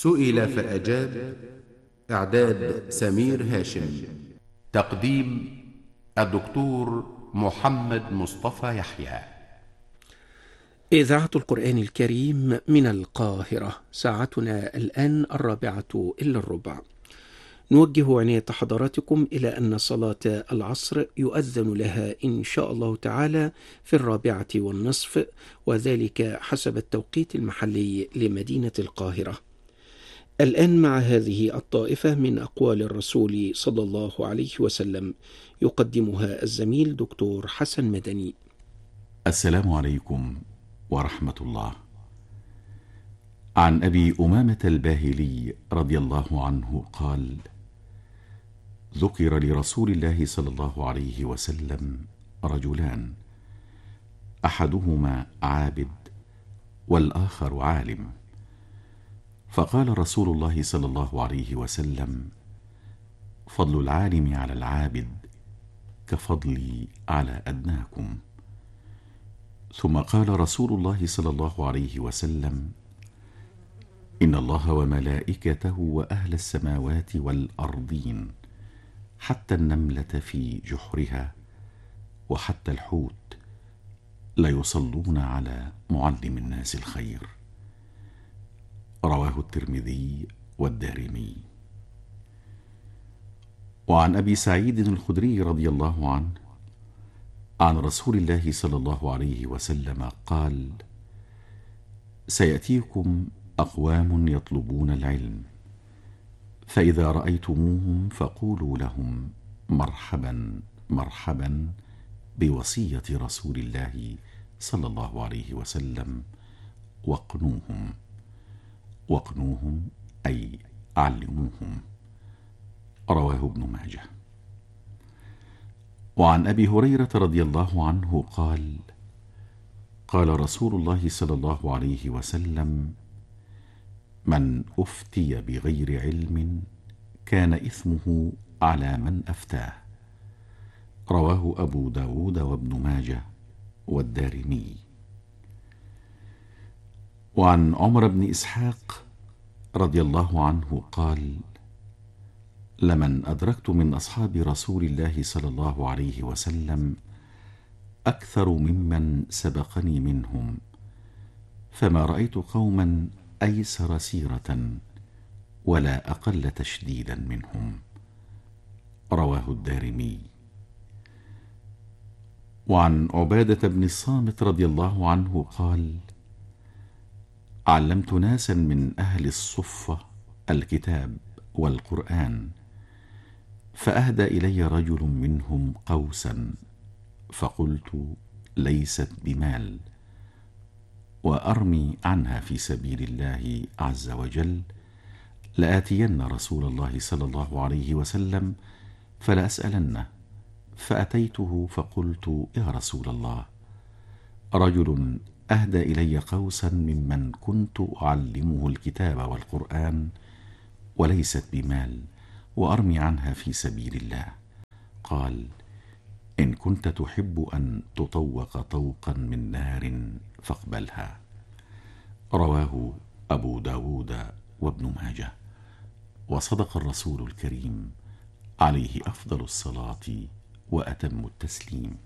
سئل فأجاب. إعداد سمير هاشم. تقديم الدكتور محمد مصطفى يحيى. إذاعة القرآن الكريم من القاهرة، ساعتنا الآن 4:45. نوجه عناية حضراتكم إلى أن صلاة العصر يؤذن لها إن شاء الله تعالى في 4:30، وذلك حسب التوقيت المحلي لمدينة القاهرة. الآن مع هذه الطائفة من أقوال الرسول صلى الله عليه وسلم، يقدمها الزميل دكتور حسن مدني. السلام عليكم ورحمة الله. عن أبي أمامة الباهلي رضي الله عنه قال: ذكر لرسول الله صلى الله عليه وسلم رجلان، أحدهما عابد والآخر عالم، فقال رسول الله صلى الله عليه وسلم: فضل العالم على العابد كفضلي على أدناكم. ثم قال رسول الله صلى الله عليه وسلم: إن الله وملائكته وأهل السماوات والأرضين حتى النملة في جحرها وحتى الحوت ليصلون على معلم الناس الخير. رواه الترمذي والدارمي. وعن أبي سعيد الخدري رضي الله عنه عن رسول الله صلى الله عليه وسلم قال: سيأتيكم أقوام يطلبون العلم، فإذا رأيتموهم فقولوا لهم مرحبا مرحبا بوصية رسول الله صلى الله عليه وسلم، واقنوهم أي علموهم. رواه ابن ماجه. وعن أبي هريرة رضي الله عنه قال: قال رسول الله صلى الله عليه وسلم: من أفتي بغير علم كان إثمه على من أفتاه. رواه أبو داود وابن ماجه والدارمي. وعن عمر بن إسحاق رضي الله عنه قال: لمن أدركت من أصحاب رسول الله صلى الله عليه وسلم أكثر ممن سبقني منهم، فما رأيت قوما أيسر سيرة ولا أقل تشديدا منهم. رواه الدارمي. وعن عبادة بن الصامت رضي الله عنه قال: علمت ناسا من أهل الصفة الكتاب والقرآن، فأهدى إلي رجل منهم قوسا، فقلت: ليست بمال، وأرمي عنها في سبيل الله عز وجل، لآتين رسول الله صلى الله عليه وسلم فلأسألنه. فأتيته فقلت: يا رسول الله، رجل أهدى إلي قوسا ممن كنت أعلمه الكتاب والقرآن، وليست بمال، وأرمي عنها في سبيل الله. قال: إن كنت تحب أن تطوق طوقا من نار فاقبلها. رواه أبو داود وابن ماجه. وصدق الرسول الكريم عليه أفضل الصلاة وأتم التسليم.